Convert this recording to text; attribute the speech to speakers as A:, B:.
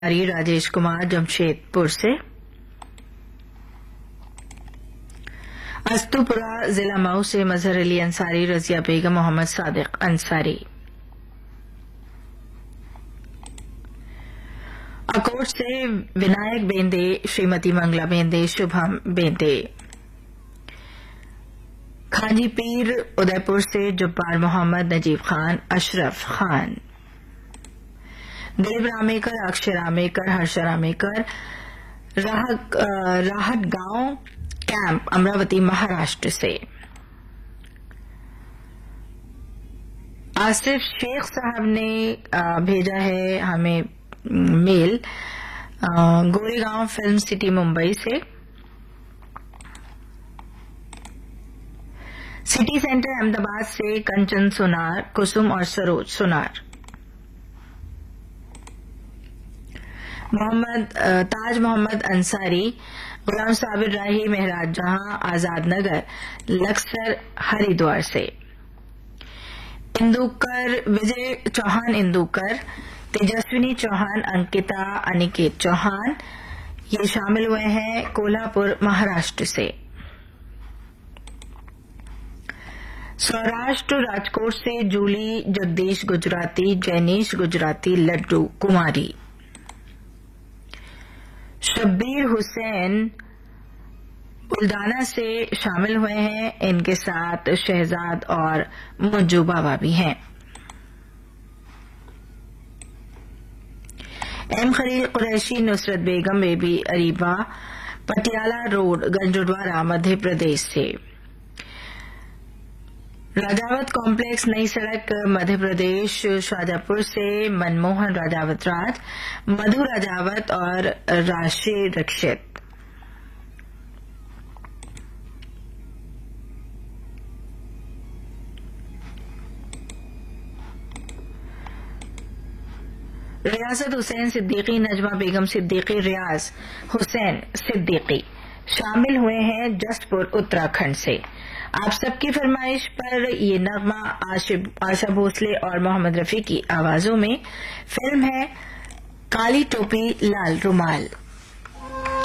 A: राजेश कुमार जमशेदपुर से। अस्तुपुरा जिला मऊ से मजहर अली अंसारी, रजिया बेगम, मोहम्मद सादिक अंसारी। अकोट से विनायक बेंदे, श्रीमती मंगला बेंदे, शुभम बेंदे। खांजी पीर उदयपुर से जुब्बार मोहम्मद, नजीब खान, अशरफ खान। देव रामेकर, अक्षय रामेकर, हर्ष रामेकर, राहत गांव कैंप, अमरावती, महाराष्ट्र से। आसिफ शेख साहब ने भेजा है हमें mail Goregaon film city, Mumbai से। सिटी सेंटर अहमदाबाद से कंचन सुनार, कुसुम और सरोज सुनार। ताज मोहम्मद अंसारी, गुलाम साबिर राही, मेहराज जहां, आजाद नगर, लक्सर, हरिद्वार से। इंदुकर विजय चौहान, इंदुकर, तेजस्विनी चौहान, अंकिता, अनिकेत चौहान, ये शामिल हुए हैं कोल्हापुर, महाराष्ट्र से। सौराष्ट्र राजकोट से जूली, जगदीश गुजराती, जैनीश गुजराती, लड्डू कुमारी। शब्बीर हुसैन बुल्डाना से शामिल हुए हैं, इनके साथ शहजाद और मुज्जू बाबा भी हैं। एम खलील कुरैशी, नुसरत बेगम, बेबी अरीबा, पटियाला रोड, गंजोडवारा, मध्य प्रदेश से। राजावत कॉम्प्लेक्स, नई सड़क, मध्य प्रदेश, शाजापुर से मनमोहन राजावत राज, मधु राजावत और राशि रक्षित। रियासत हुसैन सिद्दीकी, नजमा बेगम सिद्दीकी, रियाज हुसैन सिद्दीकी शामिल हुए हैं जसपुर, उत्तराखंड से। आप सबकी फरमाइश पर ये नगमा आशा भोसले और मोहम्मद रफी की आवाजों में। फिल्म है काली टोपी लाल रुमाल।